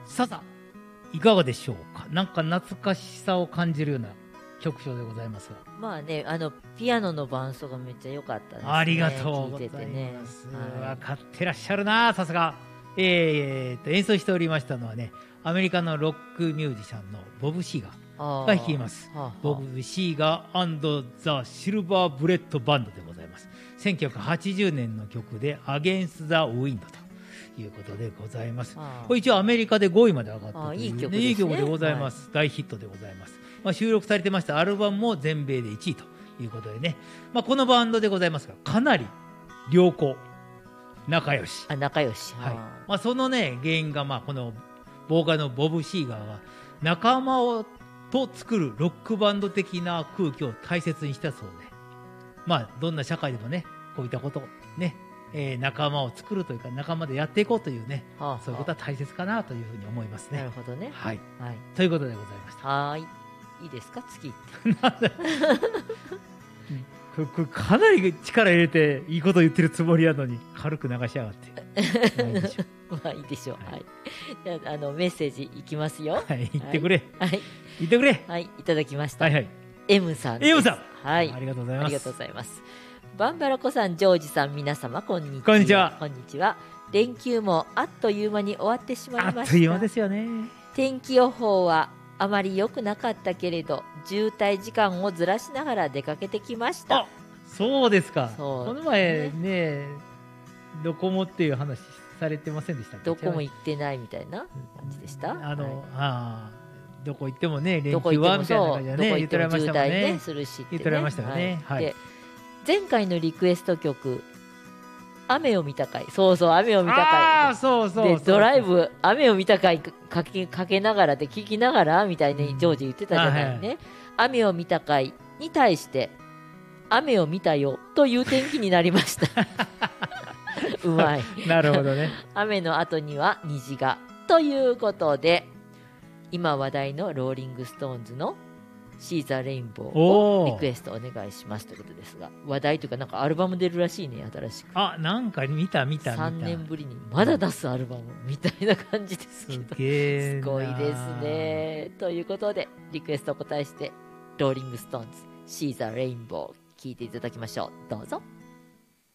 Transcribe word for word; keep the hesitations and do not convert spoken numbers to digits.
さあさあいかがでしょうか。なんか懐かしさを感じるような曲調でございますが、 まあね、あのピアノの伴奏がめっちゃ良かったですね。 ありがとうございます。 聞いててね、はい、 分かってらっしゃるな、さすが。えー、と演奏しておりましたのはね、アメリカのロックミュージシャンのボブ・シーガーが弾きます。 はあはあ、 ボブ・シーガー&ザ・シルバー・ブレッド・バンドでございます。せんきゅうひゃくはちじゅうねんの曲でアゲンス・ザ・ウィンドということでございます。 はあ、 これ一応アメリカでごいまで上がったという、ね、 いい曲ですね。 いい曲でございます、はい、大ヒットでございます。まあ、収録されてましたアルバムも全米でいちいということでね、まあ、このバンドでございますが、かなり良好仲良し、 あ仲良し、 はい、まあ、そのね原因が、まあこのボーカルのボブ・シーガーが仲間をと作るロックバンド的な空気を大切にしたそうで、まあどんな社会でもねこういったことね、えー、仲間を作るというか仲間でやっていこうというね、はあ、そういうことは大切かなというふうに思いますね。 なるほどね、 はい、 はい、 ということでございました。 はい、いいですか次これかなり力入れていいこと言ってるつもりやのに軽く流しやがってまあいいでしょうまあいいでしょう、はい、 はい、 じゃあ、あのメッセージいきますよ。 はい、言ってくれ、 はい、 言ってくれ、 はい、いただきました。 はいはい、 M さんです。 M さん、 はい、 ありがとうございます。 ありがとうございます。バンバラコさん、ジョージさん、皆様こんにちは。 こんにちは。 こんにちは。連休もあっという間に終わってしまいました。 あっという間ですよね。 天気予報はあまり良くなかったけれど、渋滞時間をずらしながら出かけてきました。 あ、そうですか。 そうこの前ね、どこもっていう話されてませんでしたっけ。 どこも行ってないみたいな感じでした。 あの、 はい、 あどこ行ってもね、連どこ休行ってもはみたいな感じでね、言ってられましたもんね。 ねするしってね、 言ってられましたよね。はい。 で前回のリクエスト曲、雨を見た会、そうそう、雨を見た会。 ああ、そうそうそう。 でドライブ、雨を見た会かけかけながらで聞きながらみたいにジョージ言ってたじゃないね。うんはい、雨を見た会に対して、雨を見たよという天気になりました。うまい。 なるほどね。 雨の後には虹がということで、今話題のローリングストーンズのシーザーレインボーをリクエストお願いしますということですが、話題というかなんかアルバム出るらしいね、新しく。 あ、なんか見た見た見た。 さんねんぶりにまだ出すアルバムみたいな感じですけど、 すげーな、 すごいですね。ということでリクエストお答えして、ローリングストーンズシーザーレインボー聴いていただきましょう。どうぞ。